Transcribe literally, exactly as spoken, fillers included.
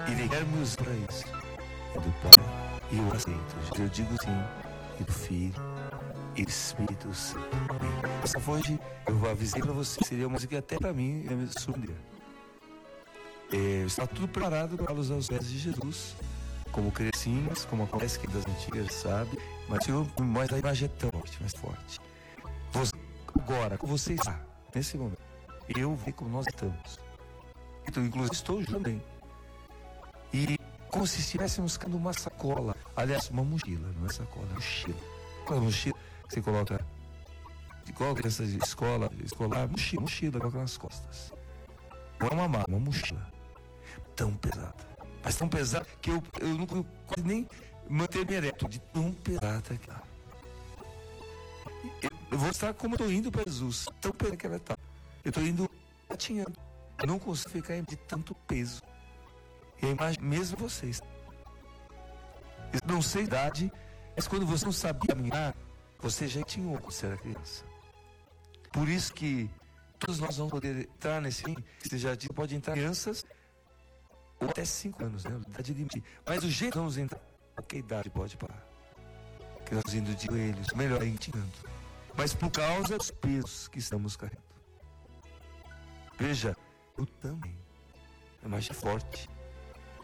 irei dar-me para isso. E do Pai, e eu aceito. Eu digo sim, e do Filho, e do Espírito Santo. Essa foi hoje, eu avisei para você, seria uma música que até para mim ia me surpreender. É, está tudo preparado para usar os pés de Jesus, como criancinhas, como acontece que das antigas, sabe? Mas eu, mais a imagem é tão forte, mais forte. Você, agora, como você está, nesse momento, eu vi como nós estamos. Então, inclusive, estou também. E como se estivéssemos buscando uma sacola. Aliás, uma mochila, não é sacola, é mochila. Qual é a mochila que você coloca? De qual criança de escola, escolar? Mochila, mochila, coloca nas costas. Não é uma mala, uma mochila. Tão pesada. Mas tão pesada que eu, eu não consigo quase nem manter-me ereto, de tão pesada que ela. Eu vou estar como eu estou indo para Jesus, tão pesada que ela está. Eu estou indo patinhando. Eu não consigo ficar de tanto peso. E a imagem, mesmo vocês. Eu não sei a idade, mas quando você não sabia caminhar, você já tinha um quando você era criança. Por isso que todos nós vamos poder entrar nesse fim. Você já disse, pode entrar crianças ou até cinco anos, né? Idade limite. Mas o jeito que vamos entrar, qualquer idade pode parar. Que nós indo de joelhos, melhor ainda. Mas por causa dos pesos que estamos carregando. Veja, eu também. A imagem é forte.